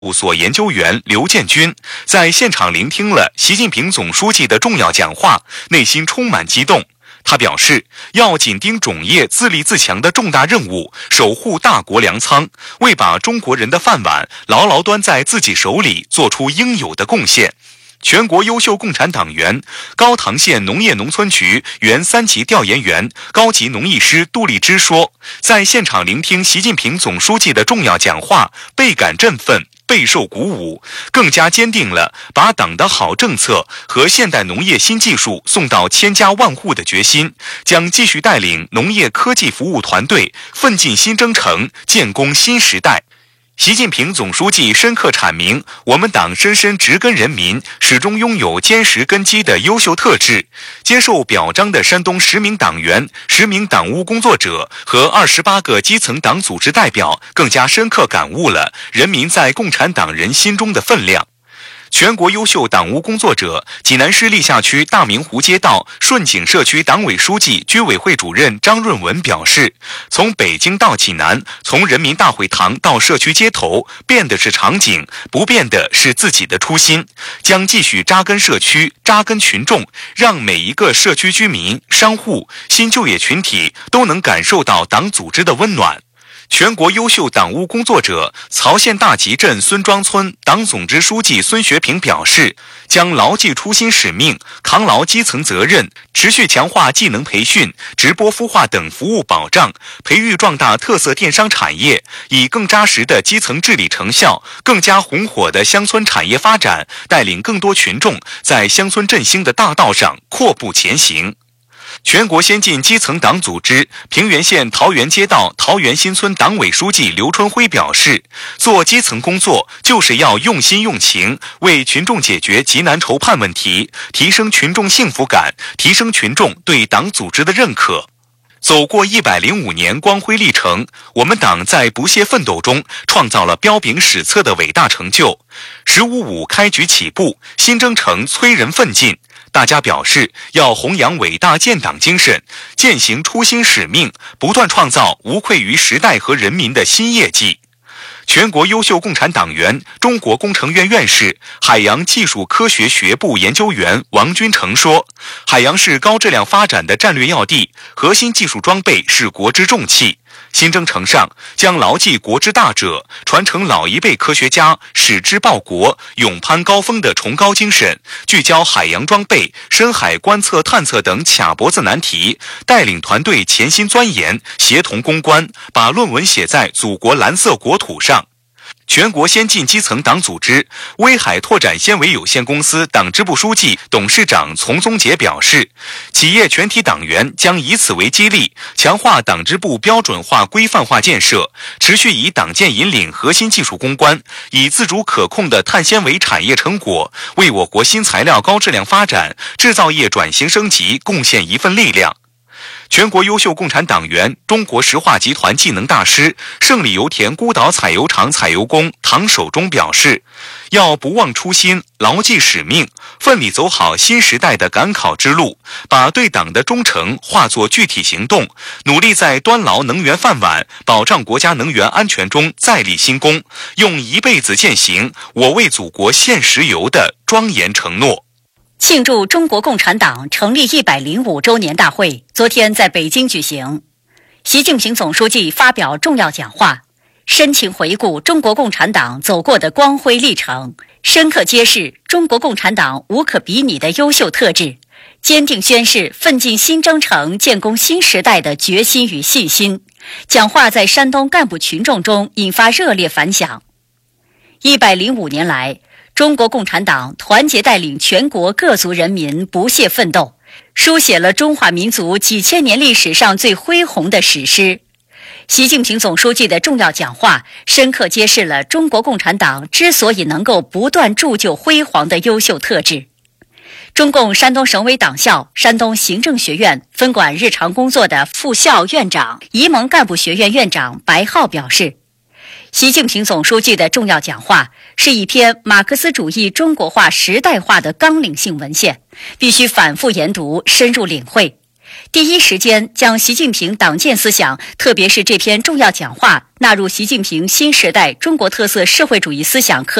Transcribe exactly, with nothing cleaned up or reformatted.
务所研究员刘建军在现场聆听了习近平总书记的重要讲话，内心充满激动。他表示，要紧盯种业自立自强的重大任务，守护大国粮仓，为把中国人的饭碗牢牢端在自己手里做出应有的贡献。全国优秀共产党员、高唐县农业农村局原三级调研员、高级农艺师杜丽芝说，在现场聆听习近平总书记的重要讲话，倍感振奋，备受鼓舞，更加坚定了把党的好政策和现代农业新技术送到千家万户的决心，将继续带领农业科技服务团队奋进新征程，建功新时代。习近平总书记深刻阐明，我们党深深植根人民，始终拥有坚实根基的优秀特质。接受表彰的山东十名党员、十名党务工作者和二十八个基层党组织代表，更加深刻感悟了人民在共产党人心中的分量。全国优秀党务工作者，济南市历下区大明湖街道顺景社区党委书记、居委会主任张润文表示，从北京到济南，从人民大会堂到社区街头，变的是场景，不变的是自己的初心，将继续扎根社区、扎根群众，让每一个社区居民、商户、新就业群体都能感受到党组织的温暖。全国优秀党务工作者，曹县大集镇孙庄村党总支书记孙学平表示，将牢记初心使命，扛牢基层责任，持续强化技能培训、直播孵化等服务保障，培育壮大特色电商产业，以更扎实的基层治理成效、更加红火的乡村产业发展，带领更多群众在乡村振兴的大道上阔步前行。全国先进基层党组织平原县桃源街道桃源新村党委书记刘春辉表示，做基层工作就是要用心用情，为群众解决急难愁盼问题，提升群众幸福感，提升群众对党组织的认可。走过一百零五年光辉历程，我们党在不懈奋斗中创造了彪炳史册的伟大成就。十五五开局起步，新征程催人奋进。大家表示，要弘扬伟大建党精神，践行初心使命，不断创造无愧于时代和人民的新业绩。全国优秀共产党员、中国工程院院士、海洋技术科学学部研究员王军成说，海洋是高质量发展的战略要地，核心技术装备是国之重器。新征程上，将牢记国之大者，传承老一辈科学家矢志报国、勇攀高峰的崇高精神，聚焦海洋装备、深海观测探测等卡脖子难题，带领团队潜心钻研，协同攻关，把论文写在祖国蓝色国土上。全国先进基层党组织威海拓展纤维有限公司党支部书记、董事长丛宗杰表示，企业全体党员将以此为激励，强化党支部标准化规范化建设，持续以党建引领核心技术攻关，以自主可控的碳纤维产业成果，为我国新材料高质量发展、制造业转型升级贡献一份力量。全国优秀共产党员、中国石化集团技能大师、胜利油田孤岛采油厂采油工唐守忠表示，要不忘初心，牢记使命，奋力走好新时代的赶考之路，把对党的忠诚化作具体行动，努力在端牢能源饭碗、保障国家能源安全中再立新功，用一辈子践行我为祖国献石油的庄严承诺。 庆祝中国共产党成立一百零五周年大会昨天在北京举行，习近平总书记发表重要讲话，深情回顾中国共产党走过的光辉历程，深刻揭示中国共产党无可比拟的优秀特质，坚定宣示奋进新征程、建功新时代的决心与信心。讲话在山东干部群众中引发热烈反响。一百零五年来，中国共产党团结带领全国各族人民不懈奋斗，书写了中华民族几千年历史上最恢宏的史诗。习近平总书记的重要讲话深刻揭示了中国共产党之所以能够不断铸就辉煌的优秀特质。中共山东省委党校、山东行政学院分管日常工作的副校院长、沂蒙干部学院院长白浩表示，习近平总书记的重要讲话是一篇马克思主义中国化时代化的纲领性文献，必须反复研读、深入领会。 第一时间将习近平党建思想，特别是这篇重要讲话，纳入习近平新时代中国特色社会主义思想课